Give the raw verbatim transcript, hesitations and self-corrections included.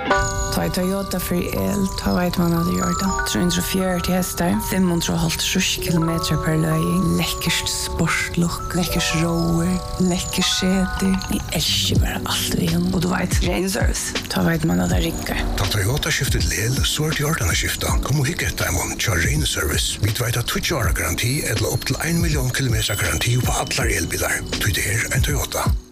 Ta i Toyota för el, ta vet man hade gjort det. trehundrafjøruti hästar, femhundrahalvtrýss kilometer per löj. Läckert sportlook, läckert rower, läckert säte. Ni älskar bara allt vi har. Och du vet, rain service. Ta vet man hade rickar. Ta Toyota skiftet lel, så är det gjort den skifta. Kom och hicka ett diamond, kör rain service. Vi vet att tjugo år garanti eller upp till en miljon kilometer garanti på alla elbilar. Det är en Toyota.